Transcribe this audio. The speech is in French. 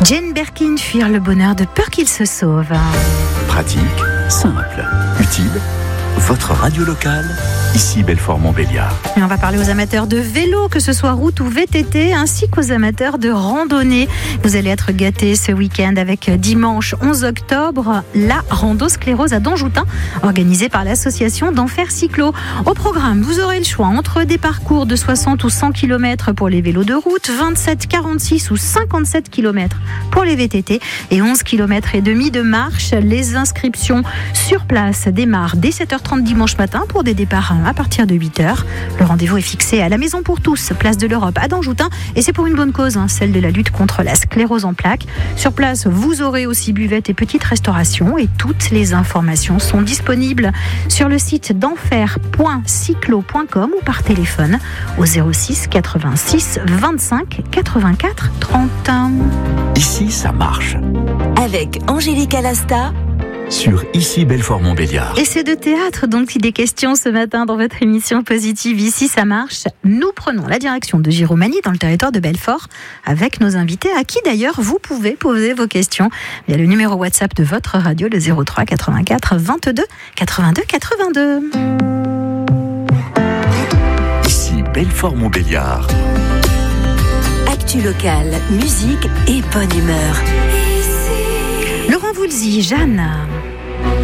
Jane Birkin, fuir le bonheur de peur qu'il se sauve. Pratique, simple, utile. Votre radio locale, ici Belfort-Montbéliard. Et on va parler aux amateurs de vélo, que ce soit route ou VTT, ainsi qu'aux amateurs de randonnée. Vous allez être gâtés ce week-end avec dimanche 11 octobre, la Rando Sclérose à Danjoutin, organisée par l'association d'Enfer Cyclo. Au programme, vous aurez le choix entre des parcours de 60 ou 100 km pour les vélos de route, 27, 46 ou 57 km pour les VTT et 11 km et demi de marche. Les inscriptions sur place démarrent dès 7h30 dimanche matin pour des départs à partir de 8h. Le rendez-vous est fixé à la Maison pour tous, place de l'Europe à Danjoutin, et c'est pour une bonne cause, celle de la lutte contre la sclérose en plaques. Sur place, vous aurez aussi buvette et petite restauration, et toutes les informations sont disponibles sur le site d'enfer.cyclo.com ou par téléphone au 06 86 25 84 30. Ici, ça marche. Avec Angélique Alasta Sur Ici Belfort-Montbéliard. Et c'est de théâtre donc il est question ce matin dans votre émission Positive. Ici ça marche. Nous prenons la direction de Giromagny dans le territoire de Belfort avec nos invités à qui d'ailleurs vous pouvez poser vos questions via le numéro WhatsApp de votre radio, le 03 84 22 82 82. Ici Belfort-Montbéliard. Actu locale, musique et bonne humeur. Laurent Voulzy, Jeanne.